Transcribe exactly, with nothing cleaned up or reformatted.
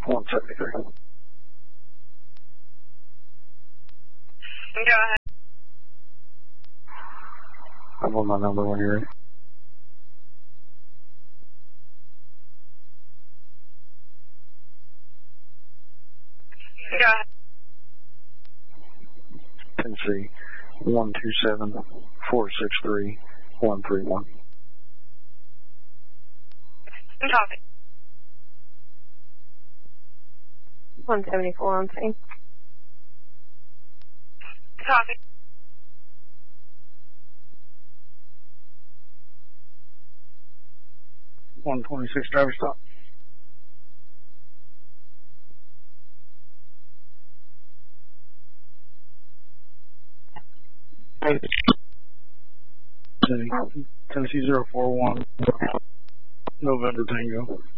one seventy-three. Go ahead. I want my number when you're ready. Go ahead. Tennessee, one two seven, four six three, one three one. Copy. one seventy-four on scene. Copy. one twenty-six driver stop. Tennessee zero four one, November Tango.